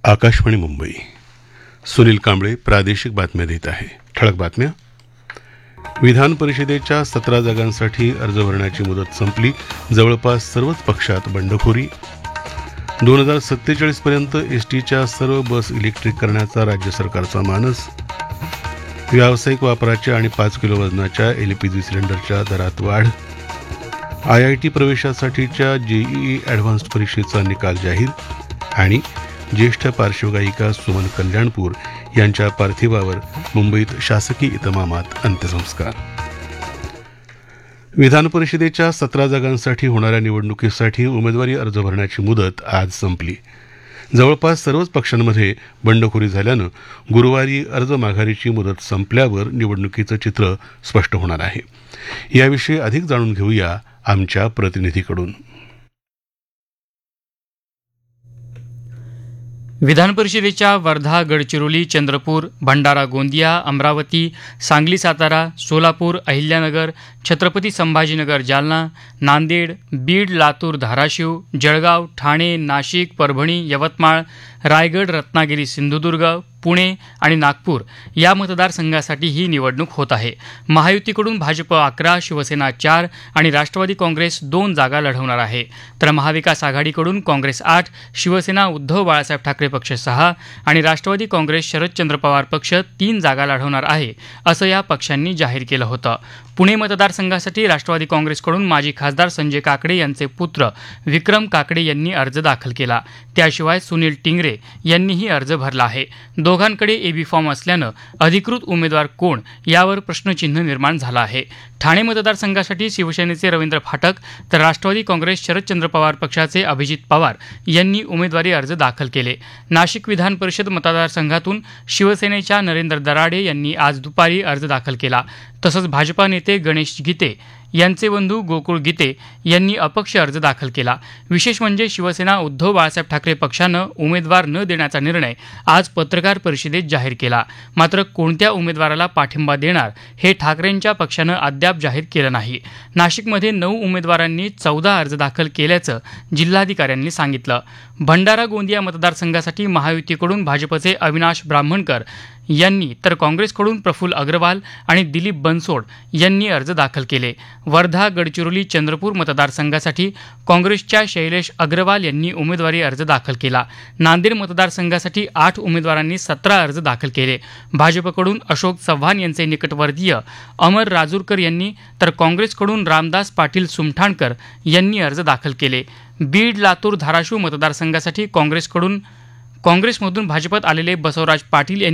आकाशवाणी मुंबई. सुनील कांबळे प्रादेशिक बातम्या देत आहे. ठळक बातम्या. विधान परिषदेच्या 17 जागांसाठी अर्ज भरण्याची मुदत संपली. जवळपास सर्वच पक्षात बंडखोरी. 2047 पर्यंत एसटीच्या सर्व बस इलेक्ट्रिक करण्याचा राज्य सरकारचा मानस. व्यावसायिक वापराच्या आणि 5 किलो वजनाच्या एलपीजी सिलेंडरच्या दरात वाढ. IIT प्रवेशासाठीच्या जेईई ॲडव्हान्स्ड परीक्षेचा निकाल जाहीर. आणि ज्येष्ठ पार्श्वगायिका सुमन कल्याणपूर यांच्या पार्थिवावर मुंबईत शासकीय इतमामात अंत्यसंस्कार. विधान परिषदेच्या 17 जागांसाठी होणाऱ्या निवडणुकीसाठी उमेदवारी अर्ज भरण्याची मुदत आज संपली. जवळपास सर्वच पक्षांमध्ये बंडखोरी झाल्यानं गुरुवारी अर्ज माघारीची मुदत संपल्यावर निवडणुकीचं चित्र स्पष्ट होणार आहे. याविषयी अधिक जाणून घेऊया आमच्या प्रतिनिधीकडून. विधान परिषदेच्या वर्धा, गडचिरोली, चंद्रपूर, भंडारा, गोंदिया, अमरावती, सांगली, सातारा, सोलापूर, अहिल्यानगर, छत्रपती संभाजीनगर, जालना, नांदेड, बीड, लातूर, धाराशिव, जळगाव, ठाणे, नाशिक, परभणी, यवतमाळ, रायगड, रत्नागिरी, सिंधुदुर्ग, पुणे आणि नागपूर या मतदारसंघासाठी ही निवडणूक होत आहे. महायुतीकडून भाजप 11, शिवसेना 4 आणि राष्ट्रवादी काँग्रेस 2 जागा लढवणार आहे. तर महाविकास आघाडीकडून काँग्रेस 8, शिवसेना उद्धव बाळासाहेब ठाकरे पक्ष 6 आणि राष्ट्रवादी काँग्रेस शरदचंद्र पवार पक्ष 3 जागा लढवणार आहे, असं या पक्षांनी जाहीर केलं होतं. पुणे मतदारसंघासाठी राष्ट्रवादी काँग्रेसकडून माजी खासदार संजय काकडे यांचे पुत्र विक्रम काकडे यांनी अर्ज दाखल केला. त्याशिवाय सुनील टिंगरे यांनीही अर्ज भरला आहे. दोघांकडे एबी फॉर्म असल्यानं अधिकृत उमेदवार कोण यावर प्रश्नचिन्ह निर्माण झालं आहे. ठाणे मतदारसंघासाठी शिवसेनेचे रवींद्र फाटक तर राष्ट्रवादी काँग्रेस शरदचंद्र पवार पक्षाचे अभिजित पवार यांनी उमेदवारी अर्ज दाखल केले. नाशिक विधान परिषद मतदारसंघातून शिवसेनेच्या नरेंद्र दराडे यांनी आज दुपारी अर्ज दाखल केला. तसंच भाजपा नेते गणेश गीते यांचे बंधू गोकुळ गीते यांनी अपक्ष अर्ज दाखल केला. विशेष म्हणजे शिवसेना उद्धव बाळासाहेब ठाकरे पक्षानं उमेदवार न देण्याचा निर्णय आज पत्रकार परिषदेत जाहीर केला. मात्र कोणत्या उमेदवाराला पाठिंबा देणार हे ठाकरेंच्या पक्षानं अद्याप जाहीर केलं नाही. नाशिकमध्ये 9 उमेदवारांनी 14 अर्ज दाखल केल्याचं जिल्हाधिकाऱ्यांनी सांगितलं. भंडारा गोंदिया मतदारसंघासाठी महायुतीकडून भाजपचे अविनाश ब्राह्मणकर यांनी तर काँग्रेसकडून प्रफुल्ल अग्रवाल आणि दिलीप बनसोड यांनी अर्ज दाखल केले. वर्धा, गडचिरोली, चंद्रपूर मतदारसंघासाठी काँग्रेसच्या शैलेश अग्रवाल यांनी उमेदवारी अर्ज दाखल केला. नांदेड मतदारसंघासाठी 8 उमेदवारांनी 17 अर्ज दाखल केले. भाजपकडून अशोक चव्हाण यांचे निकटवर्तीय अमर राजूरकर यांनी तर काँग्रेसकडून रामदास पाटील सुमठाणकर यांनी अर्ज दाखल केले. बीड, लातूर, धाराशिव मतदारसंघासाठी काँग्रेसमधून भाजपत आलेले बसवराज पाटील यांनी